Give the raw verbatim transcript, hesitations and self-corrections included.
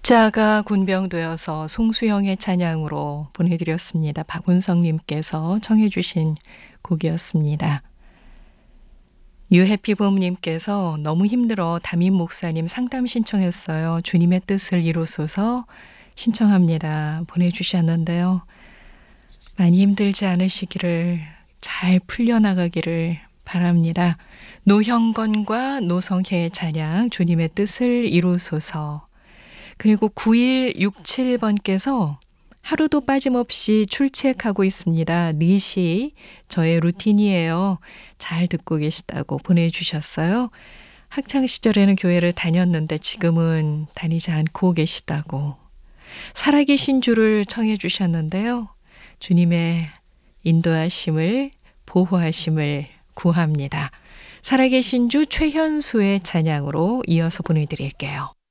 십자가 군병되어서 송수영의 찬양으로 보내드렸습니다. 박운성님께서 청해 주신 곡이었습니다. 유해피부님께서 너무 힘들어 담임 목사님 상담 신청했어요. 주님의 뜻을 이루소서 신청합니다. 보내주셨는데요. 많이 힘들지 않으시기를, 잘 풀려나가기를 바랍니다. 노형건과 노성혜의 찬양 주님의 뜻을 이루소서. 그리고 구일육칠 번께서 하루도 빠짐없이 출첵하고 있습니다. 네 시 저의 루틴이에요. 잘 듣고 계시다고 보내주셨어요. 학창시절에는 교회를 다녔는데 지금은 다니지 않고 계시다고. 살아계신 주를 청해 주셨는데요. 주님의 인도하심을, 보호하심을 구합니다. 살아계신 주 최현수의 찬양으로 이어서 보내드릴게요.